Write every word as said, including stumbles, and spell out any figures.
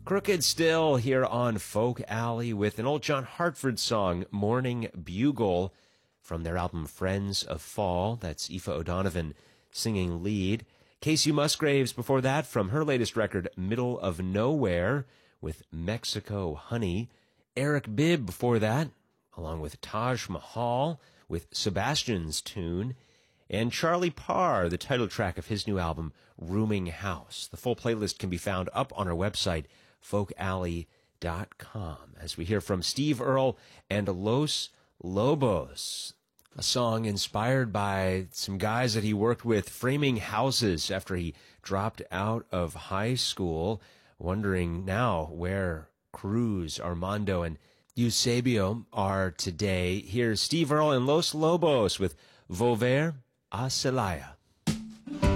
Crooked Still here on Folk Alley with an old John Hartford song, Morning Bugle, from their album Friends of Fall. That's Aoife O'Donovan singing lead. Casey Musgraves before that from her latest record, Middle of Nowhere, with Mexico Honey. Eric Bibb before that, along with Taj Mahal, with Sebastian's Tune. And Charlie Parr, the title track of his new album, Rooming House. The full playlist can be found up on our website, folk alley dot com, as we hear from Steve Earle and Los Lobos, a song inspired by some guys that he worked with framing houses after he dropped out of high school, wondering now where Cruz, Armando, and Eusebio are today. Here's Steve Earle and Los Lobos with Volver a Celaya.